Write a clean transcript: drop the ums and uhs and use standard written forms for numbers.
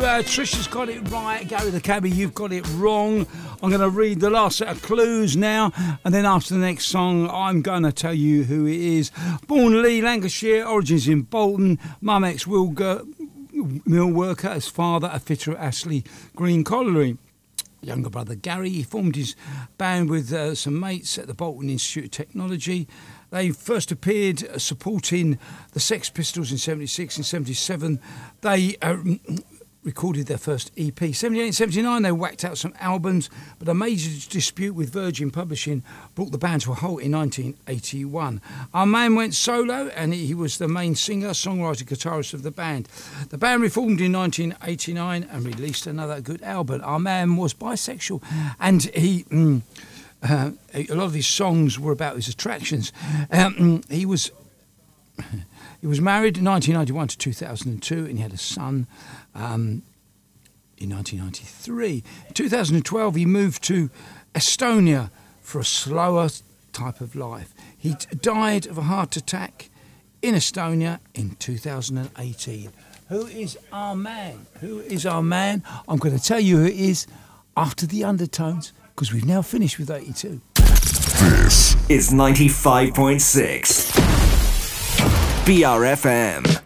Trisha's got it right. Gary the Cabbie, you've got it wrong. I'm going to read the last set of clues now, and then after the next song, I'm going to tell you who it is. Born Lee, Lancashire, origins in Bolton, mum ex-mill worker, his father a fitter at Ashley Green Colliery. Younger brother Gary, he formed his band with some mates at the Bolton Institute of Technology. They first appeared supporting the Sex Pistols in 76 and 77. They recorded their first EP. 78 and 79, they whacked out some albums, but a major dispute with Virgin Publishing brought the band to a halt in 1981. Our man went solo, and he was the main singer, songwriter, guitarist of the band. The band reformed in 1989 and released another good album. Our man was bisexual, and he... a lot of his songs were about his attractions. He was married in 1991 to 2002, and he had a son in 1993. In 2012, he moved to Estonia for a slower type of life. He died of a heart attack in Estonia in 2018. Who is our man? Who is our man? I'm going to tell you who it is after the undertones, because we've now finished with 82. This is 95.6 BRFM.